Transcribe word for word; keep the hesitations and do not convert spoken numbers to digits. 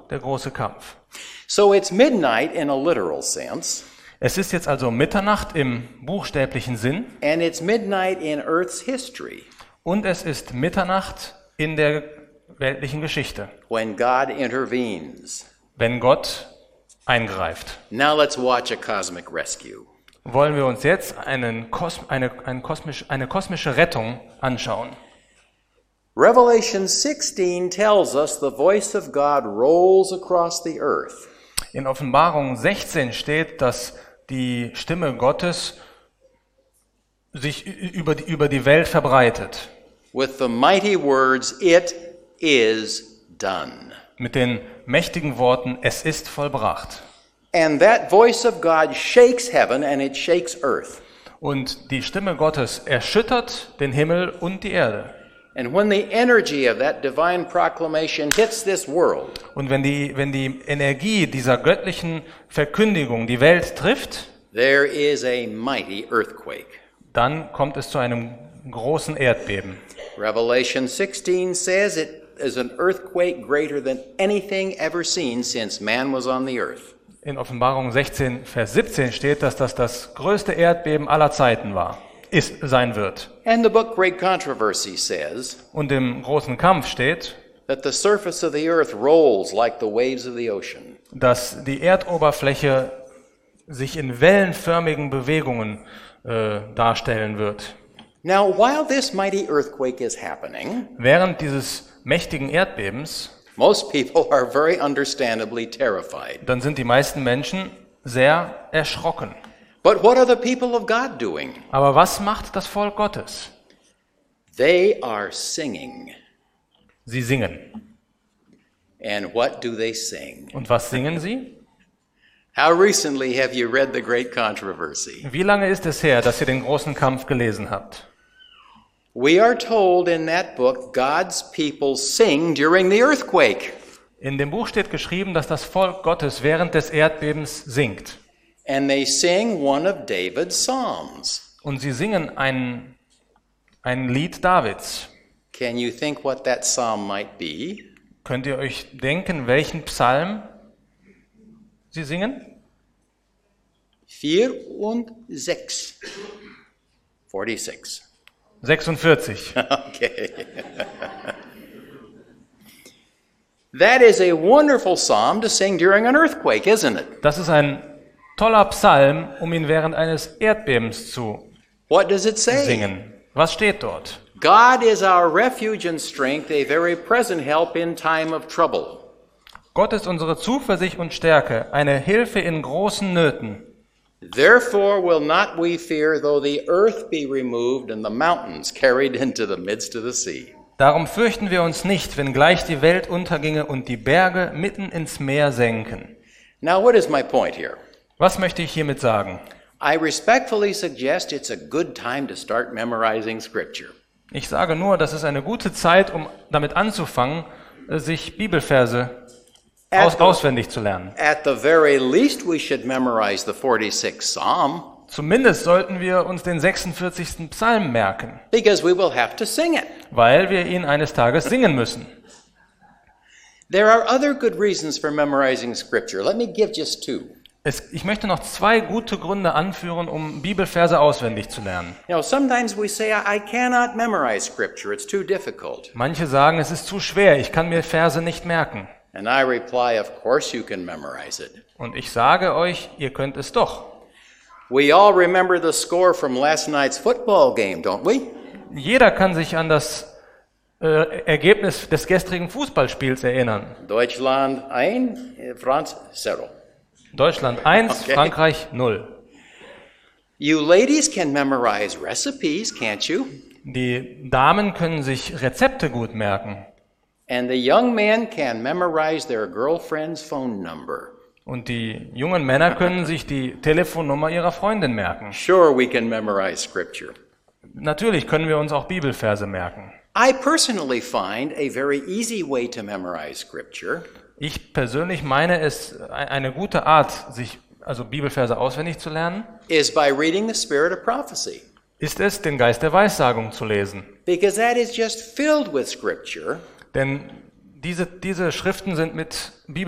der große Kampf. So it's midnight in a literal sense, Es ist jetzt also Mitternacht im buchstäblichen Sinn and it's midnight in Earth's history und es ist Mitternacht in der weltlichen Geschichte, when God intervenes. wenn Gott eingreift. Now let's watch a cosmic rescue. Wollen wir uns jetzt einen Kos eine, ein kosmisch, eine kosmische Rettung anschauen. Revelation sixteen tells us the voice of God rolls across the earth. In Offenbarung sechzehn steht, dass die Stimme Gottes sich über die, über die Welt verbreitet. With the mighty words, "It is done." Mit den mächtigen Worten, es ist vollbracht. And that voice of God shakes heaven and it shakes earth. Und die Stimme Gottes erschüttert den Himmel und die Erde. And when the energy of that divine proclamation hits this world, Und wenn die, wenn die Energie dieser göttlichen Verkündigung die Welt trifft, there is a mighty earthquake. dann kommt es zu einem großen Erdbeben. Revelation sixteen says it is an earthquake greater than anything ever seen since man was on the earth. In Offenbarung sechzehn, Vers siebzehn steht, dass das das größte Erdbeben aller Zeiten war, ist, sein wird. And the book Great Controversy says Und im großen Kampf steht, that the surface of the earth rolls like the waves of the ocean. dass die Erdoberfläche sich in wellenförmigen Bewegungen äh, darstellen wird. Now, while this mighty earthquake is happening, Während dieses mächtigen Erdbebens, most people are very understandably terrified. dann sind die meisten Menschen sehr erschrocken. But what are the people of God doing? Aber was macht das Volk Gottes? They are singing. Sie singen. And what do they sing? Und was singen sie? How recently have you read the Great Controversy? Wie lange ist es her, dass ihr den großen Kampf gelesen habt? We are told in that book God's people sing during the earthquake. In dem Buch steht geschrieben, dass das Volk Gottes während des Erdbebens singt. And they sing one of David's psalms. Und sie singen ein, ein Lied Davids. Can you think what that psalm might be? Könnt ihr euch denken, welchen Psalm sie singen? Vier und sechs. Forty-six. sechsundvierzig. Okay. That is a wonderful psalm to sing during an earthquake, isn't it? Das ist ein toller Psalm, um ihn während eines Erdbebens zu What does it say? singen. Was steht dort? God is our refuge and strength, a very present help in time of trouble. Gott ist unsere Zuversicht und Stärke, eine Hilfe in großen Nöten. Therefore will not we fear, though the earth be removed and the mountains carried into the midst of the sea. Darum fürchten wir uns nicht, wenn gleich die Welt unterginge und die Berge mitten ins Meer senken. Now, what is my point here? Was möchte ich hiermit sagen? I respectfully suggest it's a good time to start memorizing Scripture. Ich sage nur, das ist eine gute Zeit, um damit anzufangen, sich Bibelverse aus, At the, auswendig zu lernen. at the very least, we should memorize the forty-sixth Psalm, Zumindest sollten wir uns den sechsundvierzigsten Psalm merken, because we will have to sing it. weil wir ihn eines Tages singen müssen. There are other good reasons for memorizing Scripture. Let me give just two. Es, ich möchte noch zwei gute Gründe anführen, um Bibelverse auswendig zu lernen. You know, sometimes we say, I I cannot memorize Scripture. It's too difficult. Manche sagen, es ist zu schwer, ich kann mir Verse nicht merken. And I reply, of course you can memorize it. Und ich sage euch, ihr könnt es doch. We all remember the score from last night's football game, don't we? Jeder kann sich an das äh, Ergebnis des gestrigen Fußballspiels erinnern. Deutschland eins, France zero. Deutschland eins, Okay. Frankreich null. You ladies can memorize recipes, can't you? Die Damen können sich Rezepte gut merken. And the young men can memorize their girlfriend's phone number. Und die jungen Männer können sich die Telefonnummer ihrer Freundin merken. Sure, we can memorize Scripture. Natürlich können wir uns auch Bibelverse merken. I personally find a very easy way to memorize Scripture Ich persönlich meine es eine gute Art, sich also Bibelverse auswendig zu lernen, is by reading the spirit of prophecy. ist es, den Geist der Weissagung zu lesen. Because that is just filled with Scripture Denn diese, diese Schriften sind mit